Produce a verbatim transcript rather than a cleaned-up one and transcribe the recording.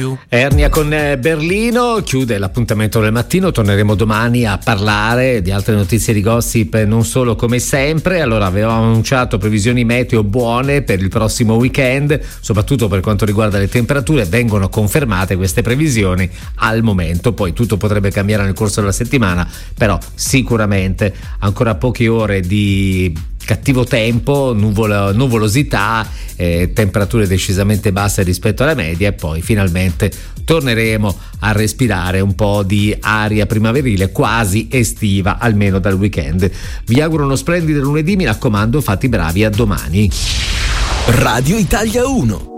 Ernia con Berlino chiude l'appuntamento del mattino. Torneremo domani a parlare di altre notizie di gossip, non solo come sempre. Allora, avevamo annunciato previsioni meteo buone per il prossimo weekend, soprattutto per quanto riguarda le temperature. Vengono confermate queste previsioni al momento, poi tutto potrebbe cambiare nel corso della settimana, però sicuramente ancora poche ore di cattivo tempo, nuvolo, nuvolosità, eh, temperature decisamente basse rispetto alla media, e poi finalmente torneremo a respirare un po' di aria primaverile, quasi estiva, almeno dal weekend. Vi auguro uno splendido lunedì, mi raccomando, fate i bravi, a domani. Radio Italia uno.